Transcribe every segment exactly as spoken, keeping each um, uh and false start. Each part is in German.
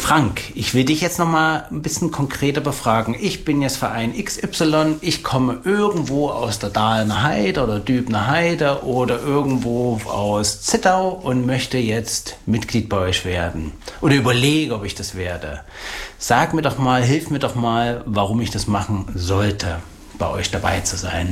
Frank, ich will dich jetzt noch mal ein bisschen konkreter befragen. Ich bin jetzt Verein X Y, ich komme irgendwo aus der Dahlemer Heide oder Dübener Heide oder irgendwo aus Zittau und möchte jetzt Mitglied bei euch werden. Oder überlege, ob ich das werde. Sag mir doch mal, hilf mir doch mal, warum ich das machen sollte, bei euch dabei zu sein.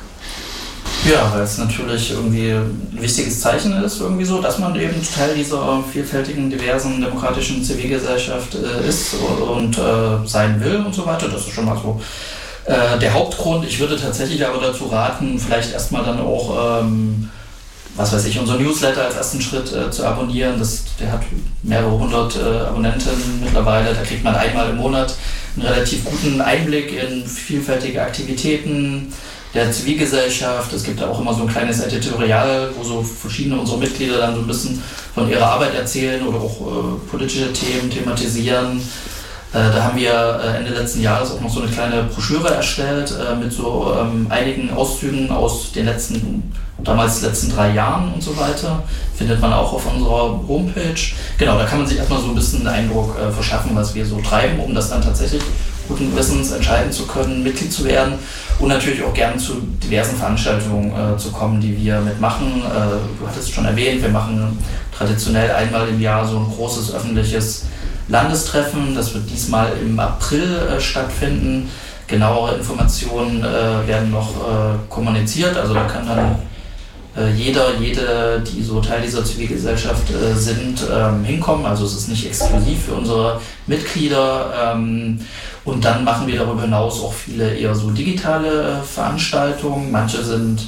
Ja, weil es natürlich irgendwie ein wichtiges Zeichen ist, irgendwie so, dass man eben Teil dieser vielfältigen, diversen, demokratischen Zivilgesellschaft äh, ist und äh, sein will und so weiter. Das ist schon mal so äh, der Hauptgrund. Ich würde tatsächlich aber dazu raten, vielleicht erstmal dann auch, ähm, was weiß ich, unser Newsletter als ersten Schritt äh, zu abonnieren. Das, der hat mehrere hundert äh, Abonnenten mittlerweile. Da kriegt man einmal im Monat einen relativ guten Einblick in vielfältige Aktivitäten der Zivilgesellschaft. Es gibt auch immer so ein kleines Editorial, wo so verschiedene unserer Mitglieder dann so ein bisschen von ihrer Arbeit erzählen oder auch äh, politische Themen thematisieren. Äh, da haben wir äh, Ende letzten Jahres auch noch so eine kleine Broschüre erstellt äh, mit so ähm, einigen Auszügen aus den letzten, damals letzten drei Jahren und so weiter. Findet man auch auf unserer Homepage. Genau, da kann man sich erstmal so ein bisschen einen Eindruck äh, verschaffen, was wir so treiben, um das dann tatsächlich guten Wissens entscheiden zu können, Mitglied zu werden und natürlich auch gerne zu diversen Veranstaltungen äh, zu kommen, die wir mitmachen. Äh, du hattest schon erwähnt, wir machen traditionell einmal im Jahr so ein großes öffentliches Landestreffen. Das wird diesmal im April äh, stattfinden. Genauere Informationen äh, werden noch äh, kommuniziert, also da kann dann äh, jeder, jede, die so Teil dieser Zivilgesellschaft äh, sind, ähm, hinkommen. Also es ist nicht exklusiv für unsere Mitglieder. Ähm, Und dann machen wir darüber hinaus auch viele eher so digitale Veranstaltungen. Manche sind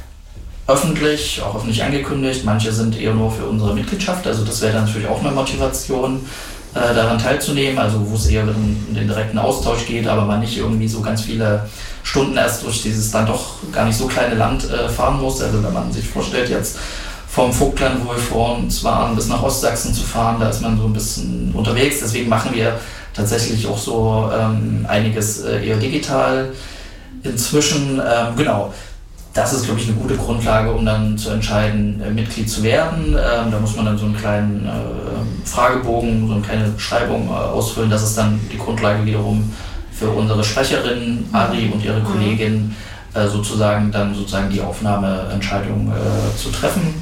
öffentlich, auch öffentlich angekündigt, manche sind eher nur für unsere Mitgliedschaft. Also das wäre dann natürlich auch eine Motivation, äh, daran teilzunehmen, also wo es eher um den direkten Austausch geht, aber man nicht irgendwie so ganz viele Stunden erst durch dieses dann doch gar nicht so kleine Land äh, fahren muss. Also wenn man sich vorstellt, jetzt vom Vogtland, wo wir vor uns waren, bis nach Ostsachsen zu fahren, da ist man so ein bisschen unterwegs. Deswegen machen wir tatsächlich auch so ähm, einiges äh, eher digital inzwischen. Ähm, genau, das ist, glaube ich, eine gute Grundlage, um dann zu entscheiden, äh, Mitglied zu werden. Ähm, da muss man dann so einen kleinen äh, Fragebogen, so eine kleine Beschreibung äh, ausfüllen. Das ist dann die Grundlage wiederum für unsere Sprecherin Ari und ihre Kollegin äh, sozusagen dann sozusagen die Aufnahmeentscheidung äh, zu treffen.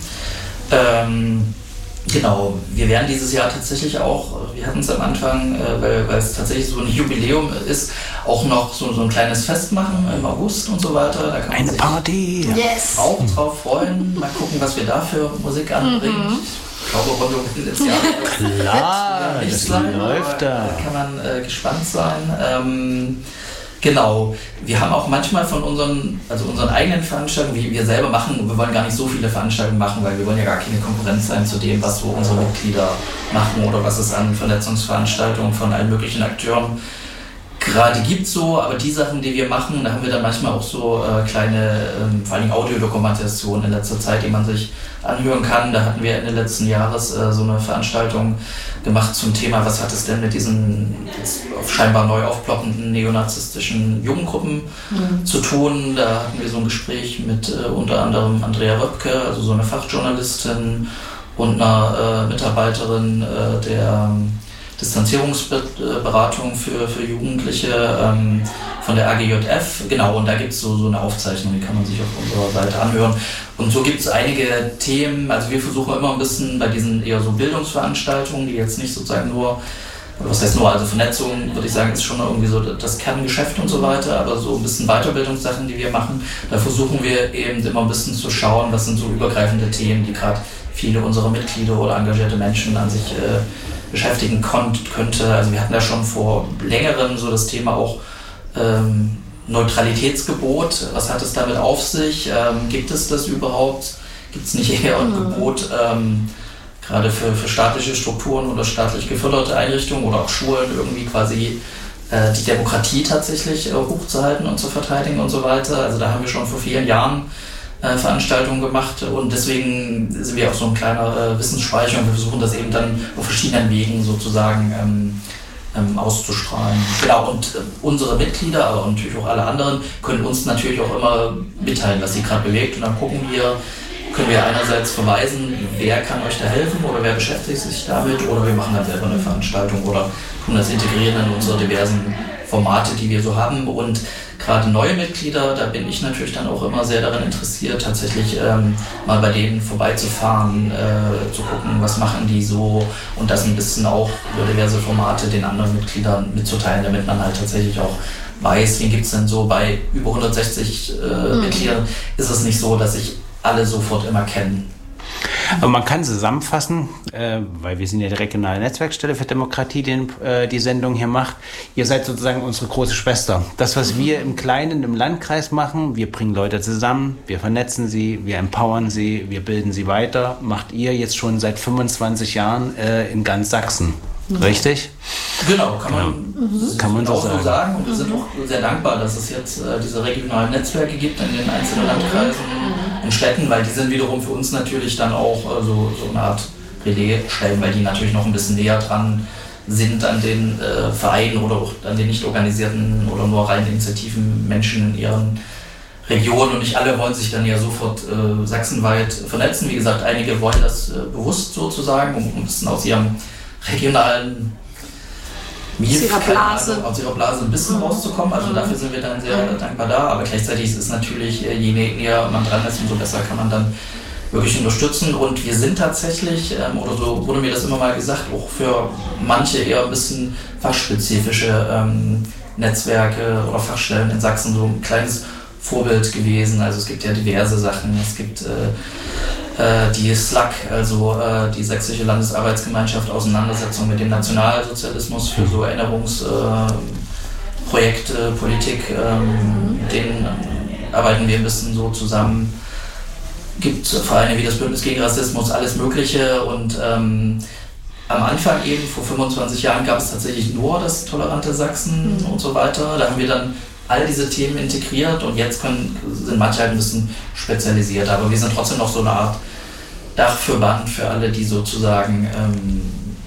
Ähm, Genau, wir werden dieses Jahr tatsächlich auch, wir hatten es am Anfang, äh, weil, weil es tatsächlich so ein Jubiläum ist, auch noch so, so ein kleines Fest machen im August und so weiter. Da kann man Eine sich Party! Yes. Auch drauf freuen. Mal gucken, was wir da für Musik anbringen. Mhm. Ich glaube, Rollo will jetzt ja Klar, nicht das sein, läuft da. Da kann man äh, gespannt sein. Ähm, Genau, wir haben auch manchmal von unseren, also unseren eigenen Veranstaltungen, wie wir selber machen, wir wollen gar nicht so viele Veranstaltungen machen, weil wir wollen ja gar keine Konkurrenz sein zu dem, was so unsere Mitglieder machen oder was es an Vernetzungsveranstaltungen von allen möglichen Akteuren gerade gibt so, aber die Sachen, die wir machen, da haben wir dann manchmal auch so äh, kleine, ähm, vor allem Audiodokumentationen in letzter Zeit, die man sich anhören kann. Da hatten wir Ende letzten Jahres äh, so eine Veranstaltung gemacht zum Thema, was hat es denn mit diesen scheinbar neu aufploppenden neonazistischen Jugendgruppen mhm. zu tun. Da hatten wir so ein Gespräch mit äh, unter anderem Andrea Röpke, also so eine Fachjournalistin und einer äh, Mitarbeiterin äh, der Distanzierungsberatung für, für Jugendliche ähm, von der A G J F. Genau, und da gibt es so, so eine Aufzeichnung, die kann man sich auf unserer Seite anhören. Und so gibt es einige Themen, also wir versuchen immer ein bisschen bei diesen eher so Bildungsveranstaltungen, die jetzt nicht sozusagen nur, was heißt nur, also Vernetzung, würde ich sagen, ist schon irgendwie so das Kerngeschäft und so weiter, aber so ein bisschen Weiterbildungssachen, die wir machen, da versuchen wir eben immer ein bisschen zu schauen, was sind so übergreifende Themen, die gerade viele unserer Mitglieder oder engagierte Menschen an sich äh, beschäftigen konnt, könnte. Also wir hatten da schon vor längerem so das Thema auch ähm, Neutralitätsgebot. Was hat es damit auf sich? Ähm, gibt es das überhaupt? Gibt es nicht eher ein mhm. Gebot, ähm, gerade für, für staatliche Strukturen oder staatlich geförderte Einrichtungen oder auch Schulen irgendwie quasi äh, die Demokratie tatsächlich äh, hochzuhalten und zu verteidigen und so weiter. Also da haben wir schon vor vielen Jahren Veranstaltungen gemacht und deswegen sind wir auch so ein kleiner äh, Wissensspeicher und wir versuchen das eben dann auf verschiedenen Wegen sozusagen ähm, ähm, auszustrahlen. Genau, und äh, unsere Mitglieder, aber natürlich auch alle anderen, können uns natürlich auch immer mitteilen, was sie gerade bewegt und dann gucken wir, können wir einerseits verweisen, wer kann euch da helfen oder wer beschäftigt sich damit, oder wir machen dann selber eine Veranstaltung oder tun das integrieren in unsere diversen Formate, die wir so haben. Und gerade neue Mitglieder, da bin ich natürlich dann auch immer sehr daran interessiert, tatsächlich ähm, mal bei denen vorbeizufahren, äh, zu gucken, was machen die so, und das ein bisschen auch über diverse Formate den anderen Mitgliedern mitzuteilen, damit man halt tatsächlich auch weiß, wen gibt es denn so. Bei über hundertsechzig äh, mhm. Mitgliedern ist es nicht so, dass sich alle sofort immer kennen. Aber man kann zusammenfassen, äh, weil wir sind ja die regionale Netzwerkstelle für Demokratie, die äh, die Sendung hier macht. Ihr seid sozusagen unsere große Schwester. Das, was wir im Kleinen, im Landkreis machen, wir bringen Leute zusammen, wir vernetzen sie, wir empowern sie, wir bilden sie weiter, macht ihr jetzt schon seit fünfundzwanzig Jahren äh, in ganz Sachsen. Richtig? Genau, kann man, mhm. kann man so auch sagen. so sagen. Und wir sind auch sehr dankbar, dass es jetzt äh, diese regionalen Netzwerke gibt in den einzelnen Landkreisen und Städten, weil die sind wiederum für uns natürlich dann auch äh, so, so eine Art Relaisstellen, weil die natürlich noch ein bisschen näher dran sind an den äh, Vereinen oder auch an den nicht organisierten oder nur rein initiativen Menschen in ihren Regionen, und nicht alle wollen sich dann ja sofort äh, sachsenweit vernetzen. Wie gesagt, einige wollen das äh, bewusst sozusagen, um, um ein bisschen aus ihrem regionalen Mief, aus ihrer Blase. Ahnung, aus ihrer Blase ein bisschen mhm. rauszukommen. Also mhm. dafür sind wir dann sehr mhm. dankbar da. Aber gleichzeitig ist es natürlich, je näher man dran ist, umso besser kann man dann wirklich unterstützen. Und wir sind tatsächlich, ähm, oder so wurde mir das immer mal gesagt, auch für manche eher ein bisschen fachspezifische ähm, Netzwerke oder Fachstellen in Sachsen so ein kleines Vorbild gewesen. Also es gibt ja diverse Sachen. Es gibt äh, die S L A C, also äh, die Sächsische Landesarbeitsgemeinschaft, Auseinandersetzung mit dem Nationalsozialismus für so Erinnerungsprojekte, äh, Politik, ähm, mit denen arbeiten wir ein bisschen so zusammen. Gibt Vereine wie das Bündnis gegen Rassismus, alles Mögliche, und ähm, am Anfang eben vor fünfundzwanzig Jahren gab es tatsächlich nur das tolerante Sachsen mhm. und so weiter. Da haben wir dann all diese Themen integriert, und jetzt können, sind manche halt ein bisschen spezialisiert, aber wir sind trotzdem noch so eine Art Dachverband für alle, die sozusagen ähm,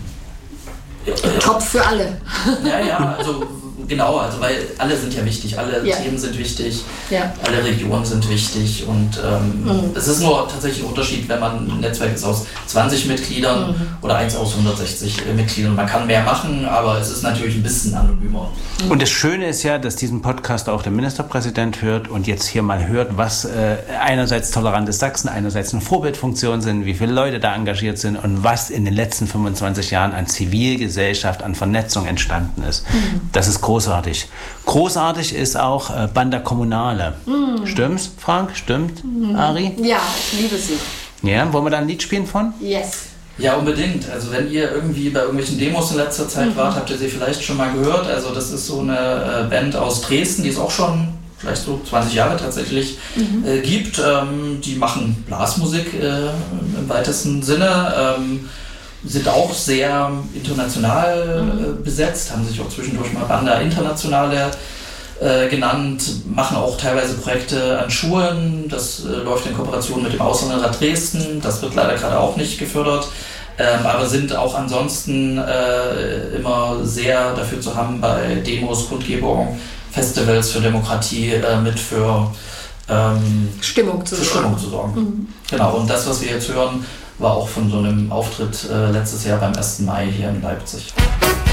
Top für alle. Ja, ja, also genau, also weil alle sind ja wichtig, alle ja. Themen sind wichtig, ja. alle Regionen sind wichtig, und ähm, mhm. es ist nur tatsächlich ein Unterschied, wenn man ein Netzwerk ist aus zwanzig Mitgliedern mhm. oder eins aus hundertsechzig Mitgliedern. Man kann mehr machen, aber es ist natürlich ein bisschen anonymer. Mhm. Und das Schöne ist ja, dass diesen Podcast auch der Ministerpräsident hört und jetzt hier mal hört, was äh, einerseits tolerantes Sachsen, einerseits eine Vorbildfunktion sind, wie viele Leute da engagiert sind und was in den letzten fünfundzwanzig Jahren an Zivilgesellschaft, an Vernetzung entstanden ist. Mhm. Das ist großartig. Großartig ist auch äh, Banda Kommunale. Mm. Stimmt's, Frank? Stimmt, mm. Ari? Ja, ich liebe sie. Ja, wollen wir da ein Lied spielen von? Yes. Ja, unbedingt. Also wenn ihr irgendwie bei irgendwelchen Demos in letzter Zeit mhm. wart, habt ihr sie vielleicht schon mal gehört. Also das ist so eine äh, Band aus Dresden, die es auch schon vielleicht so zwanzig Jahre tatsächlich mhm. äh, gibt. Ähm, die machen Blasmusik äh, im weitesten Sinne. Ähm, sind auch sehr international mhm. äh, besetzt, haben sich auch zwischendurch mal Banda Internationale äh, genannt, machen auch teilweise Projekte an Schulen, das äh, läuft in Kooperation mit dem Ausländerrat Dresden, das wird leider gerade auch nicht gefördert, ähm, aber sind auch ansonsten äh, immer sehr dafür zu haben, bei Demos, Kundgebungen, Festivals für Demokratie äh, mit für, ähm, Stimmung zu für sorgen. Stimmung zu sorgen. Mhm. Genau, und das, was wir jetzt hören, war auch von so einem Auftritt äh, letztes Jahr beim ersten Mai hier in Leipzig.